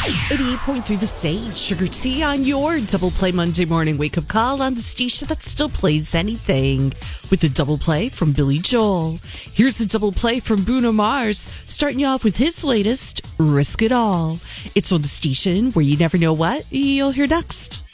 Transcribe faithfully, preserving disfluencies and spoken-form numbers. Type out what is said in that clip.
eighty-eight point three The Sage, Sugar Tea on your Double Play Monday morning wake-up call on the station that still plays anything with the Double Play from Billy Joel. Here's the Double Play from Bruno Mars, starting you off with his latest, Risk It All. It's on the station where you never know what you'll hear next.